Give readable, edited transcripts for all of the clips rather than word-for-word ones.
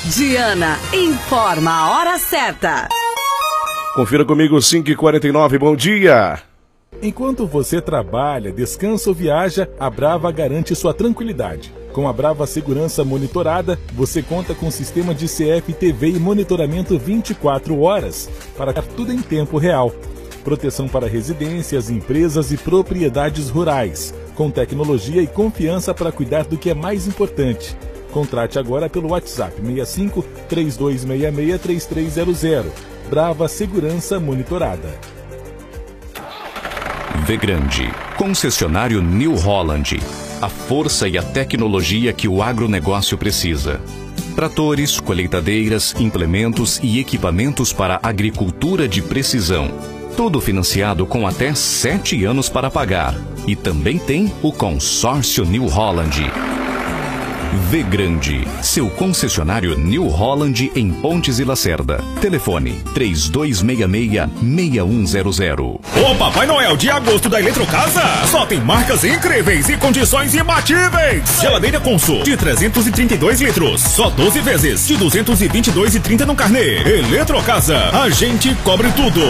Diana informa a hora certa. Confira comigo, 5h49, bom dia. Enquanto você trabalha, descansa ou viaja, a Brava garante sua tranquilidade. Com a Brava Segurança Monitorada, você conta com um sistema de CFTV e monitoramento 24 horas para dar tudo em tempo real. Proteção para residências, empresas e propriedades rurais, com tecnologia e confiança para cuidar do que é mais importante. Contrate agora pelo WhatsApp 65 3266 3300. Brava Segurança Monitorada. Vegrande, concessionário New Holland. A força e a tecnologia que o agronegócio precisa. Tratores, colheitadeiras, implementos e equipamentos para agricultura de precisão. Tudo financiado com até 7 anos para pagar. E também tem o consórcio New Holland. Vegrande, seu concessionário New Holland em Pontes e Lacerda. Telefone 3266-6100. O Papai Noel de agosto da Eletrocasa só tem marcas incríveis e condições imbatíveis. Geladeira Consul de 332 litros, só 12 vezes de 222,30 no carnê. Eletrocasa, a gente cobre tudo.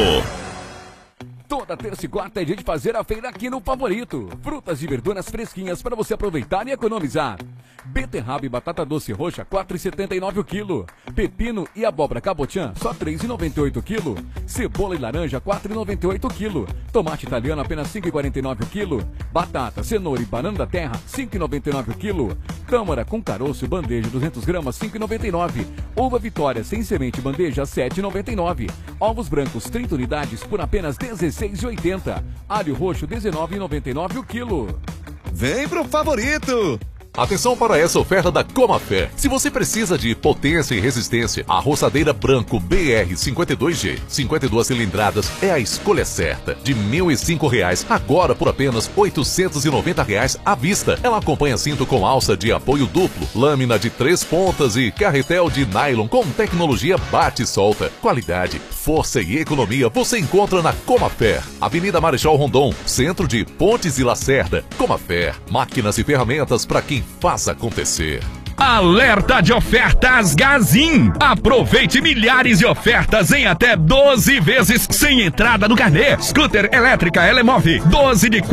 Toda terça e quarta é dia de fazer a feira aqui no Favorito. Frutas e verduras fresquinhas para você aproveitar e economizar. Beterraba e batata doce roxa, 4,79 o quilo. Pepino e abóbora cabotiã, só 3,98 o quilo. Cebola e laranja, 4,98 o quilo. Tomate italiano, apenas 5,49 o quilo. Batata, cenoura e banana da terra, 5,99 o quilo. Tâmara com caroço e bandeja, 200 gramas, 5,99. Uva Vitória sem semente bandeja, 7,99. Ovos brancos, 30 unidades, por apenas 16,80. Alho roxo, 19,99 o quilo. Vem pro Favorito! Atenção para essa oferta da Comafé. Se você precisa de potência e resistência, a roçadeira Branco BR 52G, 52 cilindradas, é a escolha certa. De R$ 1.005, agora por apenas R$ 890 à vista. Ela acompanha cinto com alça de apoio duplo, lâmina de 3 pontas e carretel de nylon com tecnologia bate e solta. Qualidade, força e economia você encontra na Comafé. Avenida Marechal Rondon, centro de Pontes e Lacerda. Comafé, máquinas e ferramentas para quem faz acontecer. Alerta de ofertas Gazin. Aproveite milhares de ofertas em até 12 vezes sem entrada no carnê. Scooter elétrica Elemove, 12 de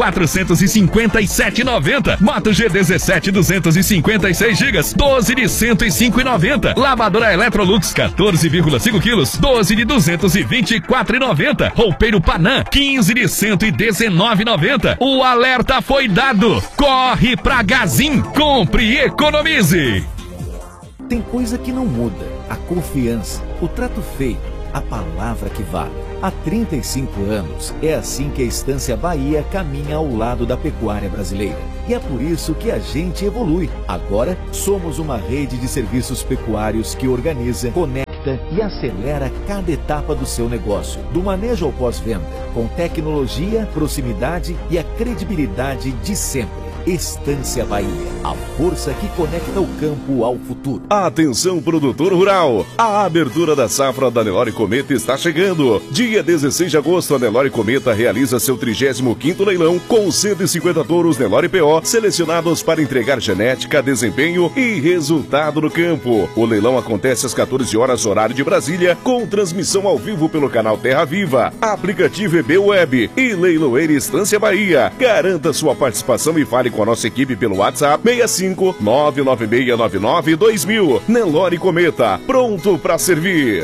457,90. Moto G17 256 GB, 12 de 105,90. Lavadora Electrolux 14,5 kg, 12 de 224,90. Roupeiro Panam, 15 de 119,90. O alerta foi dado. Corre pra Gazin, compre e economize. Tem coisa que não muda: a confiança, o trato feito, a palavra que vale. Há 35 anos, é assim que a Estância Bahia caminha ao lado da pecuária brasileira. E é por isso que a gente evolui. Agora, somos uma rede de serviços pecuários que organiza, conecta e acelera cada etapa do seu negócio, do manejo ao pós-venda, com tecnologia, proximidade e a credibilidade de sempre. Estância Bahia, a força que conecta o campo ao futuro. Atenção, produtor rural! A abertura da safra da Nelore Cometa está chegando. Dia 16 de agosto, a Nelore Cometa realiza seu 35º leilão com 150 touros Nelore PO selecionados para entregar genética, desempenho e resultado no campo. O leilão acontece às 14 horas, horário de Brasília, com transmissão ao vivo pelo canal Terra Viva, aplicativo EB Web e Leiloeira Estância Bahia. Garanta sua participação e fale com a nossa equipe pelo WhatsApp 65 99699 2000. Nelore Cometa, pronto para servir.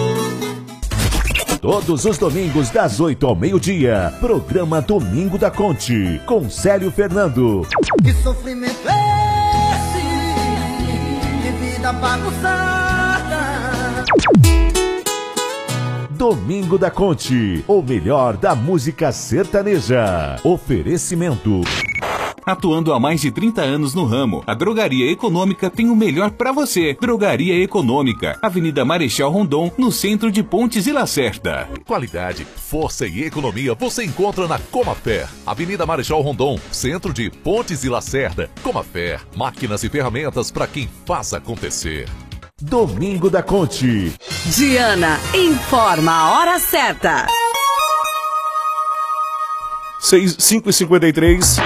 Todos os domingos das 8 ao meio-dia, programa Domingo da Conte, com Célio Fernando. Que sofrimento é esse? Que vida bagunçada. Domingo da Conte, o melhor da música sertaneja. Oferecimento. Atuando há mais de 30 anos no ramo, a Drogaria Econômica tem o melhor para você. Drogaria Econômica, Avenida Marechal Rondon, no centro de Pontes e Lacerda. Qualidade, força e economia você encontra na Comafé. Avenida Marechal Rondon, centro de Pontes e Lacerda. Comafé, máquinas e ferramentas para quem faz acontecer. Domingo da Conte. Diana informa a hora certa. 5h53.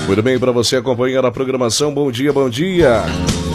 Muito bem, para você acompanhar a programação, bom dia, bom dia.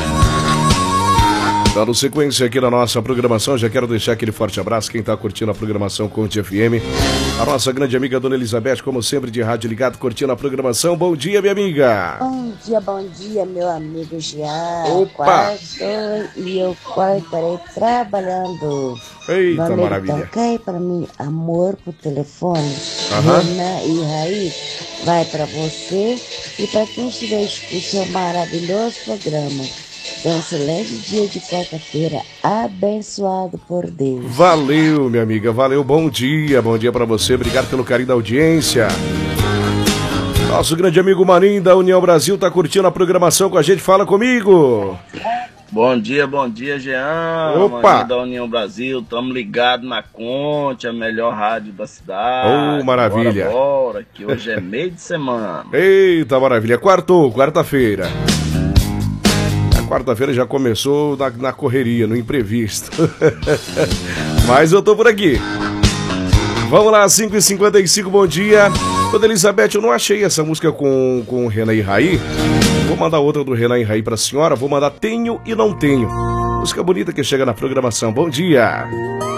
Dando sequência aqui na nossa programação, já quero deixar aquele forte abraço quem está curtindo a programação Conte FM. A nossa grande amiga Dona Elizabeth, como sempre, de rádio ligado, curtindo a programação. Bom dia, minha amiga. Bom dia, meu amigo Jean. Opa! E eu estarei trabalhando. Eita, amigo, maravilha. Toquei para mim, amor, por telefone. Renan e Raí, vai para você e para quem estiver escutando seu maravilhoso programa. Um excelente dia de quarta-feira, abençoado por Deus. Valeu, minha amiga, valeu, bom dia para você, obrigado pelo carinho da audiência. Nosso grande amigo Marinho da União Brasil tá curtindo a programação com a gente, fala comigo. Bom dia, Jean. Opa! Marinho da União Brasil, estamos ligados na Conte, a melhor rádio da cidade. Oh, maravilha. Bora, que hoje é meio de semana. Eita, maravilha, quarta-feira. Quarta-feira já começou na correria, no imprevisto. Mas eu tô por aqui. Vamos lá, 5h55, bom dia. Dona Elizabeth, eu não achei essa música com o Renan e Raí. Vou mandar outra do Renan e Raí pra senhora. Vou mandar Tenho e Não Tenho. Música bonita que chega na programação. Bom dia.